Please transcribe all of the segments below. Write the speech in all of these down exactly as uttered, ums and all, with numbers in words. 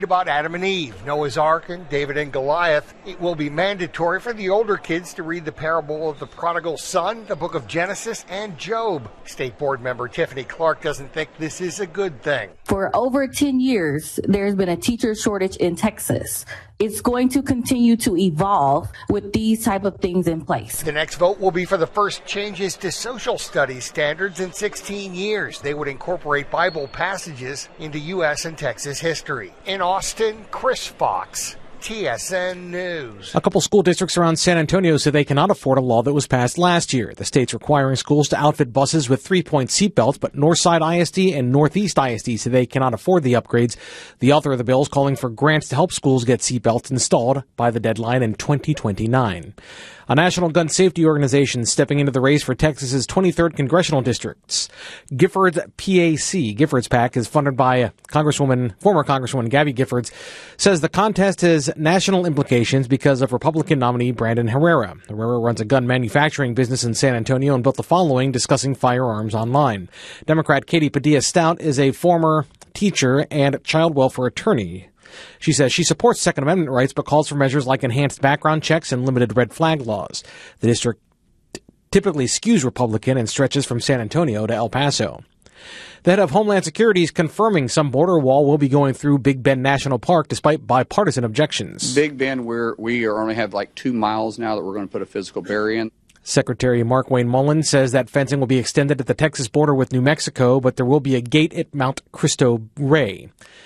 About Adam and Eve, Noah's Ark, and David and Goliath. It will be mandatory for the older kids to read the parable of the prodigal son, the book of Genesis, and Job. State board member Tiffany Clark doesn't think this is a good thing. For over ten years, there's been a teacher shortage in Texas. It's going to continue to evolve with these type of things in place. The next vote will be for the first changes to social studies standards in sixteen years. They would incorporate Bible passages into U S and Texas history. In Austin, Chris Fox, T S N News. A couple school districts around San Antonio say they cannot afford a law that was passed last year. The state's requiring schools to outfit buses with three-point seatbelts, but Northside I S D and Northeast I S D say they cannot afford the upgrades. The author of the bill is calling for grants to help schools get seatbelts installed by the deadline in twenty twenty-nine. A national gun safety organization stepping into the race for Texas's twenty-third congressional districts. Giffords P A C, Giffords PAC, is funded by Congresswoman, former Congresswoman Gabby Giffords, says the contest has national implications because of Republican nominee Brandon Herrera. Herrera runs a gun manufacturing business in San Antonio and built the following discussing firearms online. Democrat Katie Padilla Stout is a former teacher and child welfare attorney. She says she supports Second Amendment rights, but calls for measures like enhanced background checks and limited red flag laws. The district t- typically skews Republican and stretches from San Antonio to El Paso. The head of Homeland Security is confirming some border wall will be going through Big Bend National Park despite bipartisan objections. Big Bend, we're, we are only have like two miles now that we're going to put a physical barrier in. Secretary Mark Wayne Mullen says that fencing will be extended at the Texas border with New Mexico, but there will be a gate at Mount Cristo Rey.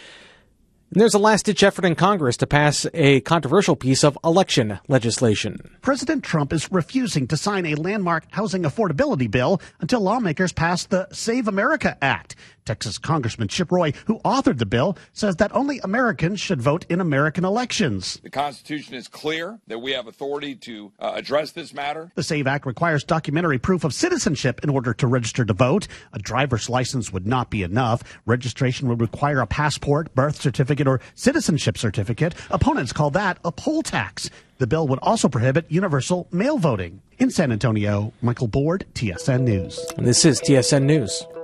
And there's a last-ditch effort in Congress to pass a controversial piece of election legislation. President Trump is refusing to sign a landmark housing affordability bill until lawmakers pass the Save America Act. Texas Congressman Chip Roy, who authored the bill, says that only Americans should vote in American elections. The Constitution is clear that we have authority to uh, address this matter. The SAVE Act requires documentary proof of citizenship in order to register to vote. A driver's license would not be enough. Registration would require a passport, birth certificate, or citizenship certificate. Opponents call that a poll tax. The bill would also prohibit universal mail voting. In San Antonio, Michael Board, T S N News. This is T S N News.